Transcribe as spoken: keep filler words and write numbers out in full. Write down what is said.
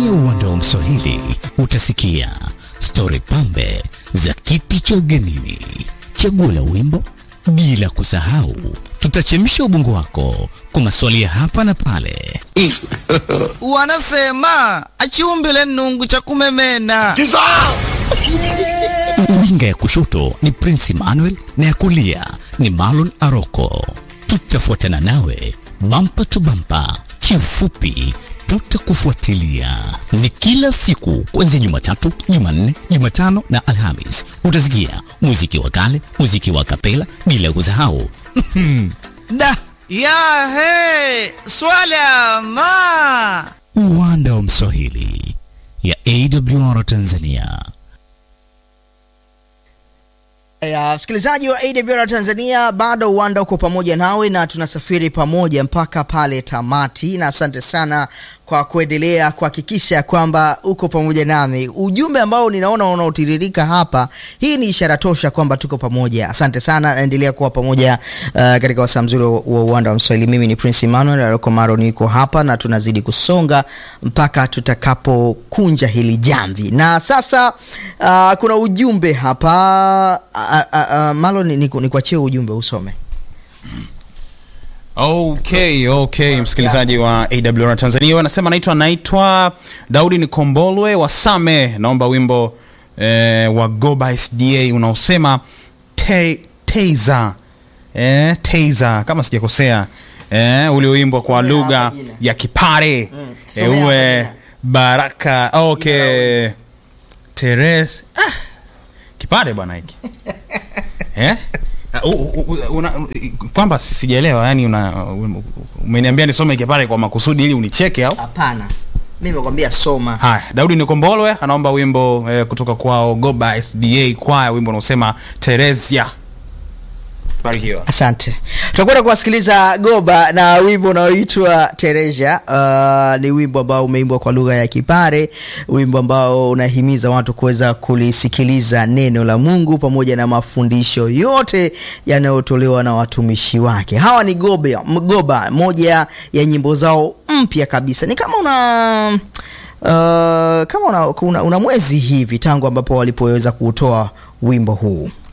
ya Uwanda wa Mswahili utasikia story pambe za kiti cha ugenini, chaguo la wimbo, bila kusahau tutachemsha ubongo wako kwa maswali ya hapa na pale. Wanasema achiumbile nungu cha kumemena. Winga ya kushoto ni Prince Emmanuel na ya kulia ni Marlon Aroko. Tutafuatana nawe bampa tu bampa, kifupi tutakufuatilia. Ni kila siku kuanzia Jumatatu, Jumanne, Jumatano na Alhamis. Utasikia muziki wa kale, muziki wa kapela, bila kusahau Da ya he swala ma Uwanda wa Mswahili ya A W R Tanzania. Ya msikilizaji wa A W R Tanzania, bado Uwanda uko pamoja nawe na tunasafiri pamoja mpaka pale tamati, na asante sana kwa kuendelea kuhakikisha kwamba uko pamoja nami. Ujumbe ambao ninaona unaotiririka hapa, hii ni ishara tosha kwamba tuko pamoja. Asante sana, endelea kuwa pamoja uh, katika wasaa mzuri wa Uwanda wa Mswahili. Mimi ni Prince Emmanuel, Aroko Maro niko hapa na tunazidi kusonga mpaka tutakapokunja hili jamvi. Na sasa uh, kuna ujumbe hapa uh, uh, uh, Malo ni, ni, ni kuachie ujumbe usome. Okay, okay, msikilizaji wa A W R Tanzania, wanasema naitwa naitwa Daudi Nikombolwe wa Same, naomba wimbo eh, wa Goba S D A unaosema te, Teiza eh, Teiza kama sijakosea, eh, ule wimbo kwa lugha ya Kipare. mm. eh, uwe baraka. Okay, Teres ah, Kipare bwana hiki eh Uh, una, kwamba sijaelewa, yani una umeniambia nisome Kipare kwa makusudi ili unicheke au? Hapana, mimi nimekwambia soma. Haya, Daudi Nikombolwe anaomba wimbo eh, kutoka kwao Goba S D A kwaya, wimbo unaosema Teresia. Barikiwa. Asante. Tutakwenda kuwasikiliza Goba na wimbo unaoitwa Teresia. Uh, ni wimbo ambao umeimbwa kwa lugha ya Kipare, wimbo ambao unahimiza watu kuweza kulisikiliza neno la Mungu pamoja na mafundisho yote yanayotolewa na watumishi wake. Hawa ni Goba, Goba, moja ya nyimbo zao mpya kabisa. Ni kama una uh, kama una, una, una mwezi hivi tangu ambapo walipoweza kutoa wimbo huu.